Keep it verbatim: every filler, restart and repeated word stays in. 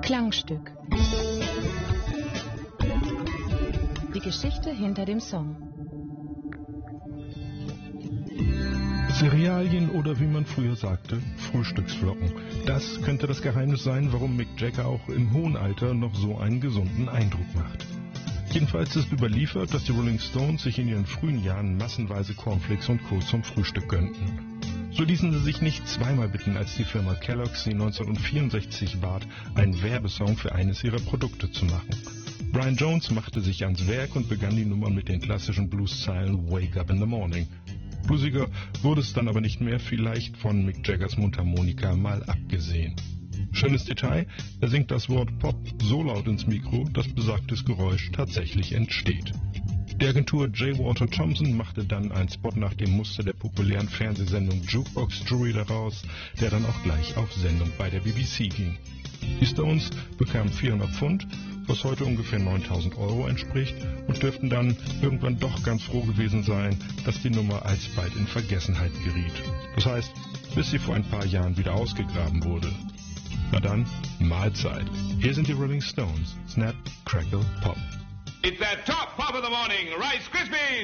Klangstück. Die Geschichte hinter dem Song. Cerealien oder wie man früher sagte, Frühstücksflocken. Das könnte das Geheimnis sein, warum Mick Jagger auch im hohen Alter noch so einen gesunden Eindruck macht. Jedenfalls ist überliefert, dass die Rolling Stones sich in ihren frühen Jahren massenweise Cornflakes und Co. zum Frühstück gönnten. So ließen sie sich nicht zweimal bitten, als die Firma Kellogg's sie neunzehnhundertvierundsechzig bat, einen Werbesong für eines ihrer Produkte zu machen. Brian Jones machte sich ans Werk und begann die Nummer mit den klassischen Blueszeilen Wake Up in the Morning. Bluesiger wurde es dann aber nicht mehr, vielleicht von Mick Jaggers Mundharmonika mal abgesehen. Schönes Detail, er singt das Wort Pop so laut ins Mikro, dass besagtes Geräusch tatsächlich entsteht. Die Agentur J. Walter Thompson machte dann einen Spot nach dem Muster der populären Fernsehsendung Jukebox Jury daraus, der dann auch gleich auf Sendung bei der B B C ging. Die Stones bekamen vierhundert Pfund, was heute ungefähr neuntausend Euro entspricht, und dürften dann irgendwann doch ganz froh gewesen sein, dass die Nummer alsbald in Vergessenheit geriet. Das heißt, bis sie vor ein paar Jahren wieder ausgegraben wurde. Na dann, Mahlzeit. Hier sind die Rolling Stones. Snap, Crackle, Pop. It's that top pop of the morning, Rice Krispies!